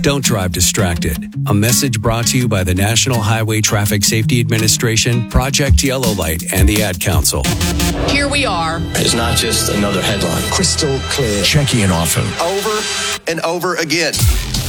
Don't drive distracted. A message brought to you by the National Highway Traffic Safety Administration, Project Yellow Light, and the Ad Council. Here we are. It's not just another headline. Crystal clear. Checking in often. Over and over again.